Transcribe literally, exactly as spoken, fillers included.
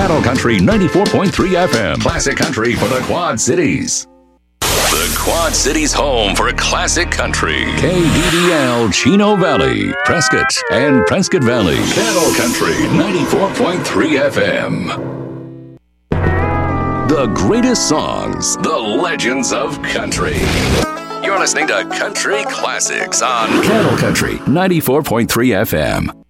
Cattle Country ninety-four point three F M. Classic country for the Quad Cities. The Quad Cities home for classic country. K D D L, Chino Valley, Prescott, and Prescott Valley. Cattle Country ninety-four point three F M. The greatest songs, the legends of country. You're listening to Country Classics on Cattle Country ninety-four point three F M.